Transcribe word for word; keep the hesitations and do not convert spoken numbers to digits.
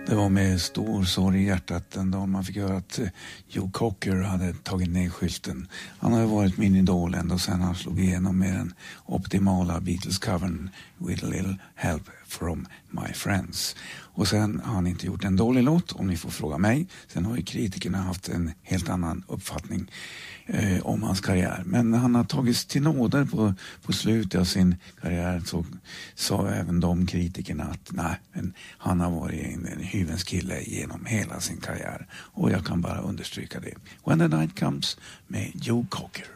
Det var med stor sorg i hjärtat den dag man fick höra att Joe Cocker hade tagit ner skylten. Han har varit min idol ända sedan han slog igenom med den optimala Beatles-covern With a little help from my friends. Och sen har han inte gjort en dålig låt, om ni får fråga mig. Sen har ju kritikerna haft en helt annan uppfattning eh, om hans karriär. Men han har tagits till nåder på, på slutet av sin karriär, så sa även de kritikerna att nej, men han har varit en, en hyvens kille genom hela sin karriär. Och jag kan bara understryka det. When the night comes med Joe Cocker.